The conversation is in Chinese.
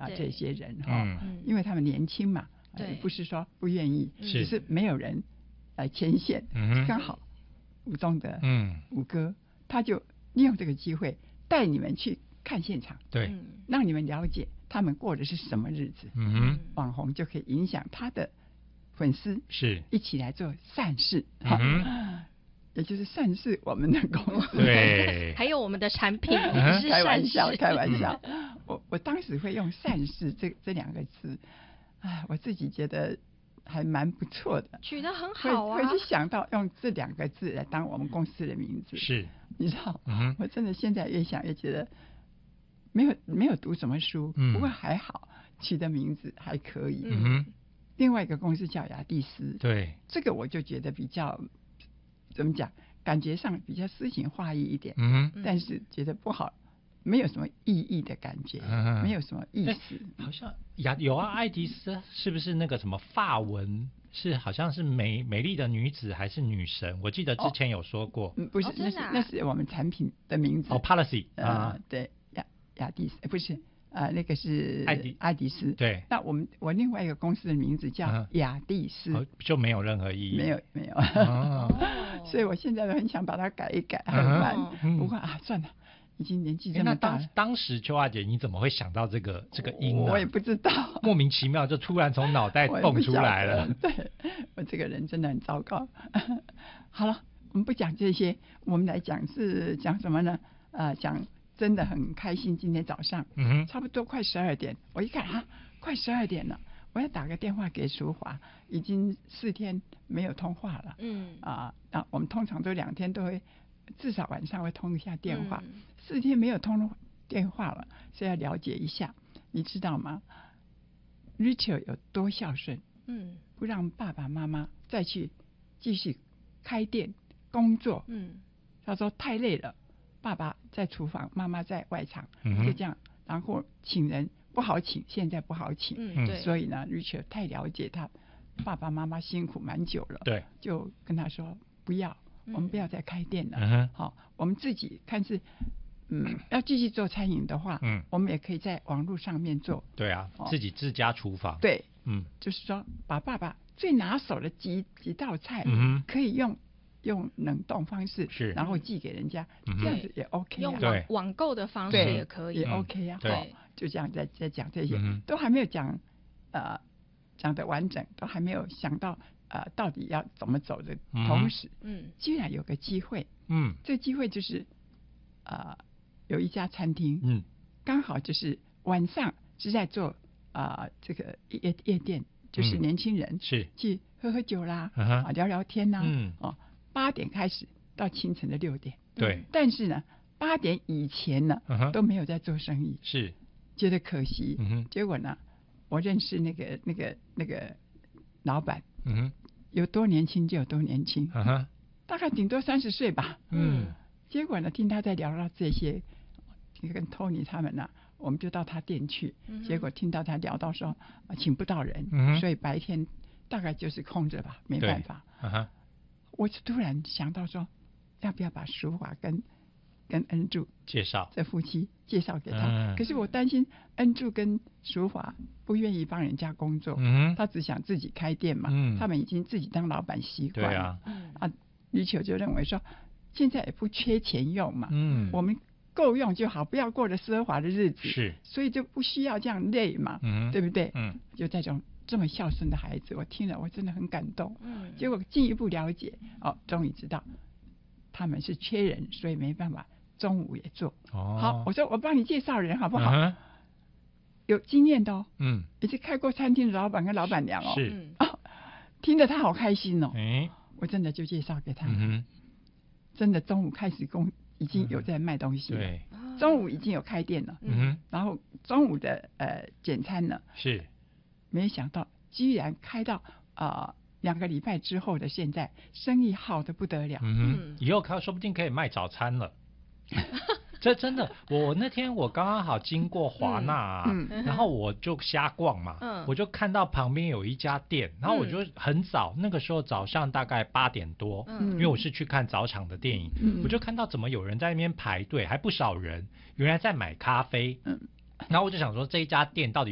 这些人因为他们年轻嘛，不是说不愿意，只是没有人来牵线，刚好吴宗的吴哥他就利用这个机会带你们去看现场， 对， 让你们了解他们过的是什么日子。网红就可以影响他的粉丝， 是一起来做善事，也就是善事我们的公司， 对， 还有我们的产品也是善事。 开玩笑，我当时会用善事这两个字，我自己觉得还蛮不错的， 取得很好啊， 会去想到用这两个字来当我们公司的名字， 是， 你知道，我真的现在越想越觉得没有读什么书，不过还好取的名字还可以。另外一个公司叫雅蒂斯， 对， 这个我就觉得比较怎么讲，感觉上比较诗情画意一点，但是觉得不好，没有什么意义的感觉，没有什么意思。 好像有啊，爱迪斯是不是那个什么法文？是好像是美丽的女子还是女神？我记得之前有说过， 不是，那是我们产品的名字。 Policy 对，雅蒂斯不是。那个是爱迪斯， 对。 那我另外一个公司的名字叫雅蒂斯， 就没有任何意义， 没有，所以我现在都很想把它改一改，很慢。不过算了，已经年纪这么大了。 当时邱阿姐你怎么会想到这个音呢？ 我也不知道， 莫名其妙就突然从脑袋蹦出来了。 对，我这个人真的很糟糕。好了，我们不讲这些，我们来讲什么呢？讲。真的很开心，今天早上，差不多快12点，我一看快12点了，我要打个电话给淑华，已经4天没有通话了，我们通常都2天都会，至少晚上会通一下电话，4天没有通电话了，所以要了解一下，你知道吗 ？Rachel 有多孝顺，不让爸爸妈妈再去继续开店工作，他说太累了。爸爸在厨房，妈妈在外场，就这样，然后请人不好请，现在不好请，所以呢 ，Richard 太了解他爸爸妈妈辛苦蛮久了， 对， 就跟他说不要，我们不要再开店了，好，我们自己看是，要继续做餐饮的话，我们也可以在网络上面做， 对啊，自己自家厨房， 对，就是说把爸爸最拿手的几道菜，可以用冷冻方式，然后寄给人家，这样子也 OK 用网购的方式也可以， 也 OK 啊。 对， 就这样在讲这些，都还没有讲的完整，都还没有想到到底要怎么走的同时，居然有个机会，这机会就是有一家餐厅，刚好就是晚上是在做这个夜店，就是年轻人是去喝酒啦，聊聊天啦，8点开始到清晨的6点， 对， 但是呢8点以前呢都没有在做生意， 是觉得可惜，结果呢我认识那个老板，有多年轻就有多年轻，大概顶多30岁吧，结果呢听他在聊到这些，跟 Tony 他们呢，我们就到他店去，结果听到他聊到说请不到人，所以白天大概就是空着吧，没办法，我就突然想到说，要不要把淑华跟恩柱介绍这夫妻介绍给他，可是我担心恩柱跟淑华不愿意帮人家工作，他只想自己开店嘛，他们已经自己当老板习惯了，吕球就认为说现在也不缺钱用嘛，我们够用就好，不要过着奢华的日子， 是， 所以就不需要这样累嘛，对不对？就这么孝顺的孩子，我听了我真的很感动，结果进一步了解，终于知道他们是缺人，所以没办法中午也做，好，我说我帮你介绍人好不好？有经验的也是开过餐厅的老板跟老板娘是， 听得他好开心我真的就介绍给他，真的中午开始已经有在卖东西了，对，中午已经有开店了，然后中午的简餐呢， 是， 没想到居然开到2个礼拜之后的现在，生意好得不得了， 以后说不定可以卖早餐了。这真的，我那天我刚刚好经过华纳然后我就瞎逛嘛，我就看到旁边有一家店，然后我就很早，那个时候早上大概8点多，因为我是去看早场的电影，我就看到怎么有人在那边排队，还不少人，原来在买咖啡，然后我就想说这一家店到底